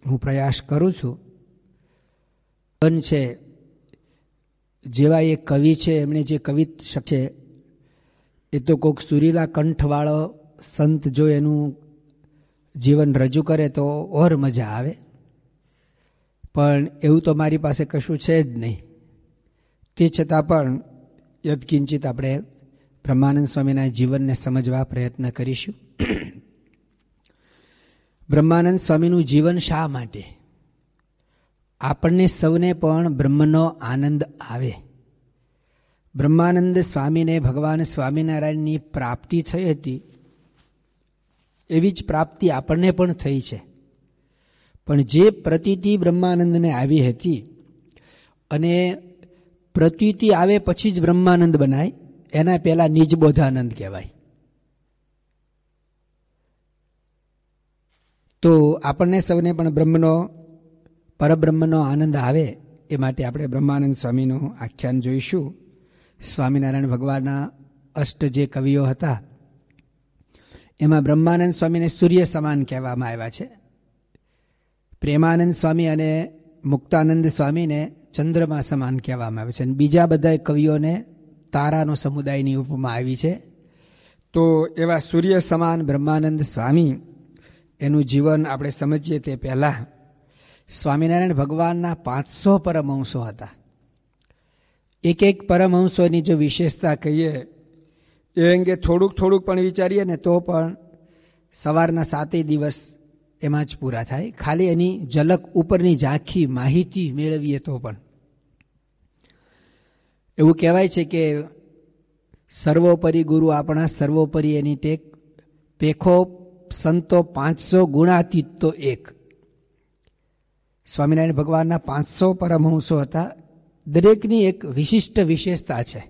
હું પ્રયાસ કરું છું. છે જેવા એ કવિ છે, એમણે જે કવિ છે એ તો કોઈક સુરીલા કંઠવાળો સંત જો એનું જીવન રજૂ કરે તો ઓર મજા આવે, પણ એવું તો મારી પાસે કશું છે જ નહીં. તે છતાં પણ યત્કિંચિત આપણે બ્રહ્માનંદ સ્વામીના જીવનને સમજવા પ્રયત્ન કરીશું. બ્રહ્માનંદ સ્વામીનું જીવન શા માટે? આપણને સૌને પણ બ્રહ્મનો આનંદ આવે. બ્રહ્માનંદ સ્વામીને ભગવાન સ્વામિનારાયણની પ્રાપ્તિ થઈ હતી, એવી જ પ્રાપ્તિ આપણને પણ થઈ છે. પણ જે પ્રતીતિ બ્રહ્માનંદને આવી હતી, અને પ્રતીતિ આવે પછી જ બ્રહ્માનંદ બનાય, એના પહેલા નિજબોધાનંદ કહેવાય. તો આપણને સૌને પણ બ્રહ્મનો, પરબ્રહ્મનો આનંદ આવે એ માટે આપણે બ્રહ્માનંદ સ્વામીનું આખ્યાન જોઈશું. સ્વામિનારાયણ ભગવાનના અષ્ટ જે કવિઓ હતા એમાં બ્રહ્માનંદ સ્વામીને સૂર્ય સમાન કહેવામાં આવ્યા છે. પ્રેમાનંદ સ્વામી અને મુક્તાનંદ સ્વામીને ચંદ્રમા સમાન કહેવામાં આવે છે, અને બીજા બધા કવિઓને તારાનો સમુદાયની ઉપમા આવી છે. તો એવા સૂર્ય સમાન બ્રહ્માનંદ સ્વામી, એનું જીવન આપણે સમજીએ તે પહેલાં સ્વામિનારાયણ ભગવાનના 500 પરમહંસો હતા. એક એક પરમહંસોની જો વિશેષતા કહીએ એ અંગે થોડુંક પણ વિચારીએ ને તો પણ સવારના 7 દિવસ એમાં જ પૂરા થાય. ખાલી એની ઝલક ઉપરની ઝાંખી માહિતી મેળવીએ તો પણ. એવું કહેવાય છે કે સર્વોપરી ગુરુ આપણા, સર્વોપરી એની ટેક, પેખો સંતો 500 ગુણાતીત તો એક. સ્વામિનારાયણ ભગવાનના 500 પરમહંસો હતા. દરેકની એક વિશિષ્ટ વિશેષતા છે,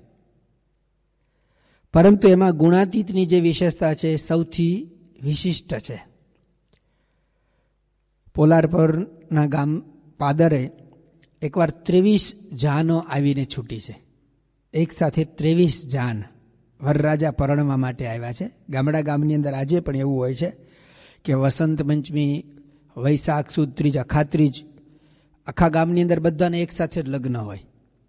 પરંતુ એમાં ગુણાતીતની જે વિશેષતા છે એ સૌથી વિશિષ્ટ છે. પોલારપરના ગામ પાદરે એકવાર 23 જાનો આવીને છૂટી છે. એક સાથે 23 જાન વરરાજા પરણવા માટે આવ્યા છે. ગામની અંદર આજે પણ એવું હોય છે કે વસંત પંચમી, વૈશાખ સુદ ત્રીજ, અખાત્રીજ, આખા ગામની અંદર બધાને એક સાથે લગ્ન હોય.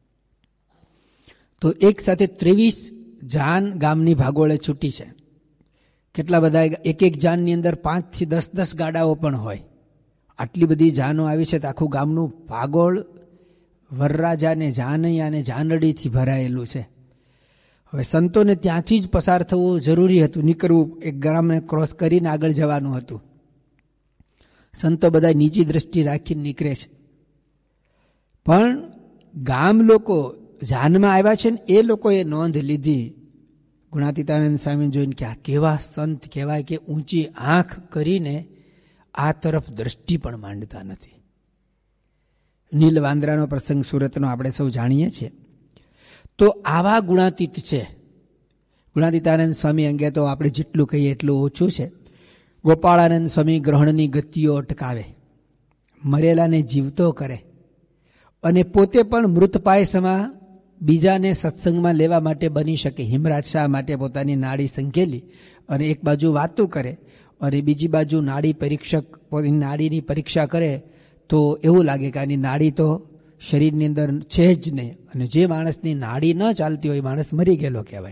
તો એક સાથે 23 જાન ગામની ભાગોળે છૂટી છે. કેટલા બધા, એક જાનની અંદર 5 થી 10 ગાડાઓ પણ હોય. આટલી બધી જાનો આવી છે તો આખું ગામનું ભાગોળ વરરાજાને જાનૈયાને જાનડીથી ભરાયેલું છે. હવે સંતોને ત્યાંથી જ પસાર થવું જરૂરી હતું, નીકળવું, એક ગામને ક્રોસ કરીને આગળ જવાનું હતું. સંતો બધા નીચી દ્રષ્ટિ રાખીને નીકળે છે, પણ ગામ લોકો જાનમાં આવ્યા છે ને એ લોકોએ નોંધ લીધી. ગુણાતીતાનંદ સ્વામી જોઈને કે આ કેવા સંત કહેવાય કે ઊંચી આંખ કરીને આ તરફ દ્રષ્ટિ પણ માંડતા નથી. નીલ વાંદરાનો પ્રસંગ સુરતનો આપણે સૌ જાણીએ છીએ. તો આવા ગુણાતીત છે. ગુણાતીતાનંદ સ્વામી અંગે તો આપણે જેટલું કહીએ એટલું ઓછું છે. ગોપાળાનંદ સ્વામી ગ્રહણની ગતિઓ અટકાવે, મરેલાને જીવતો કરે, અને પોતે પણ મૃતપાયસમાં બીજાને સત્સંગમાં લેવા માટે બની શકે. હિમરાજ શાહ માટે પોતાની નાડી સંકેલી અને એક બાજુ વાતો કરે અને બીજી બાજુ નાડી પરીક્ષક પોતાની નાડીની પરીક્ષા કરે તો એવું લાગે કે આની નાડી તો શરીરની અંદર છે જ નહીં, અને જે માણસની નાડી ન ચાલતી હોય માણસ મરી ગયેલો કહેવાય.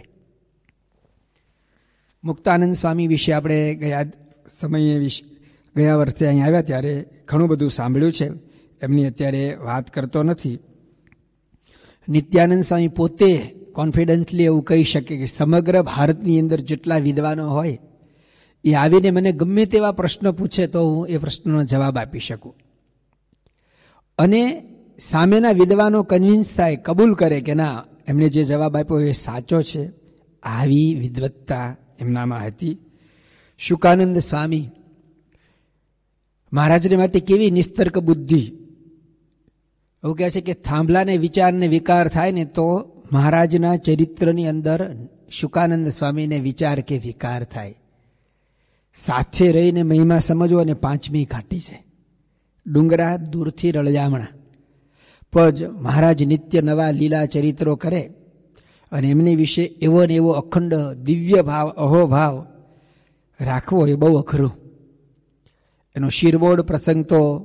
મુક્તાનંદ સ્વામી વિશે આપણે ગયા વર્ષે અહીં આવ્યા ત્યારે ઘણું બધું સાંભળ્યું છે, એમની અત્યારે વાત કરતો નથી. નિત્યાનંદ સ્વામી પોતે કોન્ફિડન્ટલી એવું કહી શકે કે સમગ્ર ભારતની અંદર જેટલા વિદ્વાનો હોય એ આવીને મને ગમે તેવા પ્રશ્ન પૂછે તો હું એ પ્રશ્નનો જવાબ આપી શકું. અને સામેના વિદ્વાનો કન્વિન્સ થાય, કબૂલ કરે કે ના, એમણે જે જવાબ આપ્યો એ સાચો છે. આવી વિદ્વત્તા એમનામાં હતી. શુકાનંદ સ્વામી મહારાજને માટે કેવી નિસ્તર્ક બુદ્ધિ. એવું કહે છે કે થાંભલાને વિચારને વિકાર થાય ને તો મહારાજના ચરિત્રની અંદર શુકાનંદ સ્વામીને વિચાર કે વિકાર થાય. સાથે રહીને મહિમા સમજવો અને 5મી ઘાટી છે. ડુંગરા દૂરથી રળજામણા પજ મહારાજ નિત્ય નવા લીલા ચરિત્રો કરે, અને એમની વિશે એવો ને એવો અખંડ દિવ્ય ભાવ, અહોભાવ રાખવો એ બહુ અઘરું. એનો શિરમોડ પ્રસંગ તો